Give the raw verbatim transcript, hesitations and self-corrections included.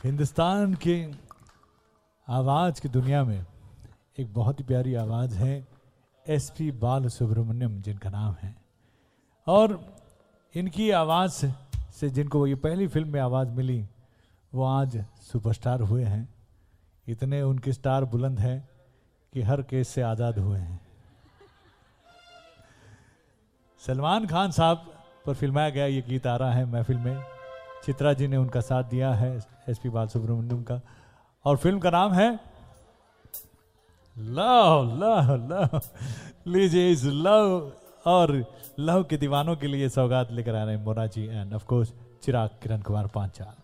हिंदुस्तान के आवाज़ की दुनिया में एक बहुत ही प्यारी आवाज़ है एस पी बालसुब्रमण्यम जिनका नाम है, और इनकी आवाज़ से जिनको ये पहली फिल्म में आवाज़ मिली वो आज सुपरस्टार हुए हैं। इतने उनके स्टार बुलंद हैं कि हर केस से आज़ाद हुए हैं। सलमान खान साहब पर फिल्माया गया ये गीत आ रहा है महफिल में। चित्रा जी ने उनका साथ दिया है एस पी बालसुब्रमण्यम का, और फिल्म का नाम है लव लव लव। लीजिए इस लव और लव के दीवानों के लिए सौगात लेकर आ रहे हैं Mona ji end of course Chirag Kiran Kumar Panchal.